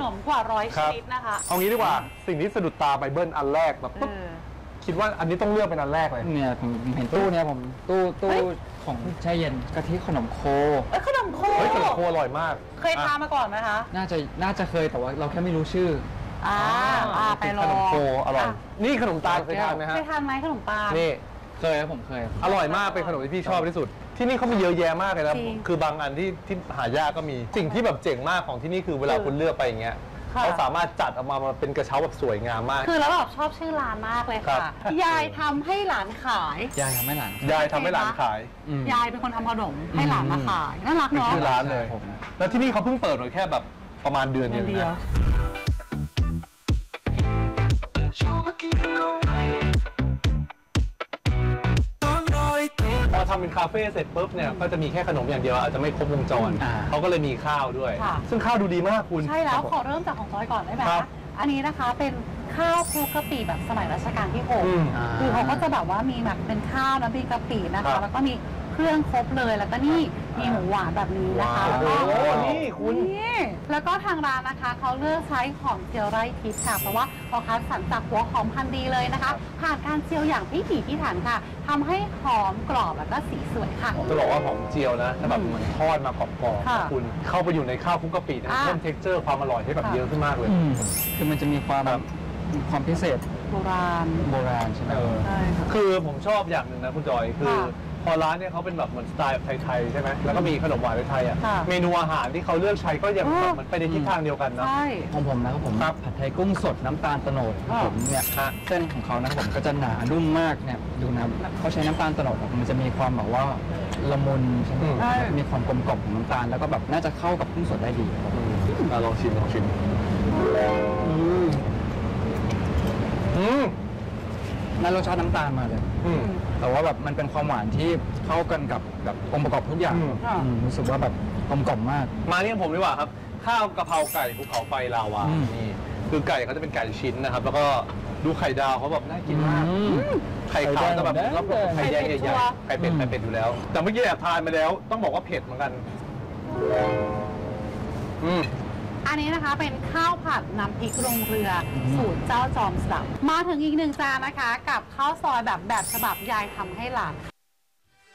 นมกว่า100 ชนิดนะคะเอางี้ดีกว่าสิ่งที่สะดุดตาไปเบิ้ลอันแรกแบบปุ๊บคิดว่าอันนี้ต้องเลือกเป็นอันแรกเลยเนี่ยผมเห็นตู้เนี่ยผมตู้ของแช่เย็นกะทิขนมโคขนมโคเฮ้ยขนมโคอร่อยมากเคยทานมาก่อนไหมคะน่าจะเคยแต่ว่าเราแค่ไม่รู้ชื่อไปลองขนมโคอร่อยนี่ขนมตาลเคยทานไหมฮะเคยทานไหมขนมตาลนี่เคยครับผมเคยอร่อยมากเป็นขนมที่พี่ชอบที่สุด ที่นี่เขามีเยอะแยะมากเลยนะจริงคือบางอันที่หายากก็มีสิ่งที่แบบเจ๋งมากของที่นี่คือเวลาคุณเลือกไปอย่างเงี้ยค่ะเขาสามารถจัดออกมาเป็นกระเช้าแบบสวยงามมากคือแล้วแบบชอบชื่อร้านมากเลยครัค่ะบยายทำให้หลานขายยายทำให้หลานยายทำให้หลานขายยายเป็นคนทำขนมให้หลานมาขายน่ารักเป็นเนาะชื่อร้านเลยผมแล้วที่นี่เขาเพิ่งเปิดมาแค่แบบประมาณเดือนเดียวเดียวนะพอทำเป็นคาเฟ่เสร็จปุ๊บเนี่ยก็จะมีแค่ขนมอย่างเดียวอาจจะไม่ครบวงจรเขาก็เลยมีข้าวด้วย ซึ่งข้าวดูดีมากคุณใช่แล้วขอเริ่มจากของจอยก่อนได้ไหมครัคะบอันนี้นะคะเป็นข้าวคลุกกะปิแบบสมัยรัชกาลที่อืม 6คือเขาก็จะแบบว่ามีแบบเป็นข้าวแล้วมีกะปินะครัคะบแล้วก็มีเครื่องครบเลยแล้วก็นี่มีหมูหวานแบบนี้นะคะว้าวแล้วก็โอ้โหนี่คุณนี่แล้วก็ทางร้านนะคะเขาเลือกใช้หอมเจียวไร่ทิพย์ค่ะเพราะว่าเขาคัดสรรจากหัวหอมพันธุ์ดีเลยนะคะผ่านการเจียวอย่างพิถีพิถันค่ะทำให้หอมกรอบแล้วก็สีสวยค่ะจะบอกว่าหอมเจียวนะแต่แบบเหมือนทอดมากรอบๆค่ะคุณเข้าไปอยู่ในข้าวคลุกกะปินะอ่าเพิ่มเท็กเจอร์ความอร่อยให้แบบค่ะเยอะขึ้นมากเลยคือมันจะมีความครับความพิเศษโบราณโบราณใช่ไหมใช่ค่ะคือผมชอบอย่างหนึ่งนะคุณจอยคือค่ะพอร้านเนี่ยเขาเป็นแบบเหมือนสไตล์ไทยๆใช่ไหมแล้วก็มีขนมหวานไทยๆอ่ะค่ะเมนูอาหารที่เขาเลือกใช้ก็ยังอ๋อแบบมันไปในทิศทางเดียวกันเนาะใช่ของผมนะครับผมครับผัดไทยกุ้งสดน้ำตาลโตโนดครับผมเนี่ยฮะเส้นของเขานะครับผมก็จะหนานุ่มมากเนี่ยดูนะเขาใช้น้ำตาลโตโนดมันจะมีความแบบว่าละมุนใช่ไหมใช่มีความกลมกล่อมของน้ำตาลแล้วก็แบบน่าจะเข้ากับกุ้งสดได้ดีครับลองชิมนั่นรสชาติน้ำตาลมาเลยอืมแต่ว่าแบบมันเป็นความหวานที่เข้ากันกับแบบองค์ประกอบทุกอย่างค่ะรู้สึกว่าแบบกลมกล่อมมากมาเนี่ยผมดีกว่าครับ ข้าวกะเพราไก่ภูเขาไฟลาวาอืมนี่คือไก่เขาจะเป็นไก่ชิ้นนะครับ แล้วก็ดูไข่ดาวเขาแบบน่ากินมาก ไข่ขาวจะแบบแล้วก็ไข่แดงใหญ่ๆไข่เป็ดอยู่แล้ว แต่เมื่อกี้แอบทานมาแล้ว ต้องบอกว่าเผ็ดเหมือนกันอันนี้นะคะเป็นข้าวผัดน้ำพริกลงเรือสูตรเจ้าจอมสับมาถึงอีกหนึ่งจานนะคะ กับข้าวซอยแบบฉบับยายทำให้หลาน